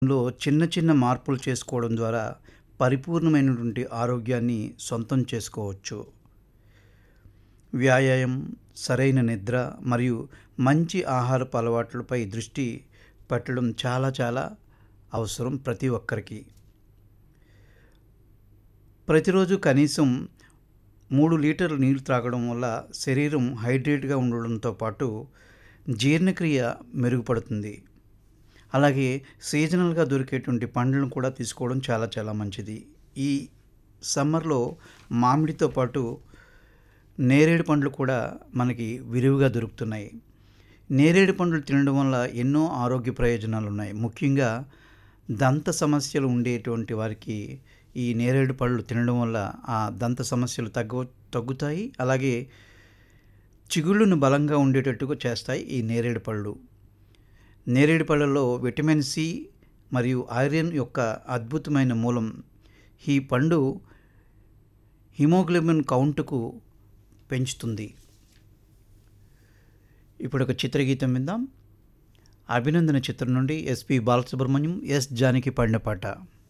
లో చిన్న చిన్న మార్పులు చేసుకోవడం ద్వారా పరిపూర్ణమైనటువంటి ఆరోగ్యాన్ని సొంతం చేసుకోవచ్చు. వ్యాయామం, సరైన నిద్ర మరియు మంచి ఆహారపు అలవాట్లపై దృష్టి పెట్టడం చాలా చాలా అవసరం ప్రతి ఒక్కరికి. ప్రతిరోజు కనీసం 3 లీటర్ల నీళ్ళు త్రాగడం వల్ల శరీరం హైడ్రేట్గా ఉండడంతో పాటు జీర్ణక్రియ మెరుగుపడుతుంది. అలాగే సీజనల్గా దొరికేటువంటి పండ్లను కూడా తీసుకోవడం చాలా చాలా మంచిది. ఈ సమ్మర్లో మామిడితో పాటు నేరేడు పండ్లు కూడా మనకి విరివిగా దొరుకుతున్నాయి. నేరేడు పండ్లు తినడం వల్ల ఎన్నో ఆరోగ్య ప్రయోజనాలు ఉన్నాయి. ముఖ్యంగా దంత సమస్యలు ఉండేటువంటి వారికి ఈ నేరేడు పళ్ళు తినడం వల్ల ఆ దంత సమస్యలు తగ్గుతాయి. అలాగే చిగుళ్ళను బలంగా ఉండేటట్టుగా చేస్తాయి ఈ నేరేడు పళ్ళు. నేరేడు పళ్ళలో విటమిన్ సి మరియు ఐరన్ యొక్క అద్భుతమైన మూలం. ఈ పండు హిమోగ్లోబిన్ కౌంటుకు పెంచుతుంది. ఇప్పుడు ఒక చిత్రగీతం విందాం. అభినందన చిత్రం నుండి ఎస్పి బాలసుబ్రహ్మణ్యం, ఎస్ జానకి పాడిన పాట.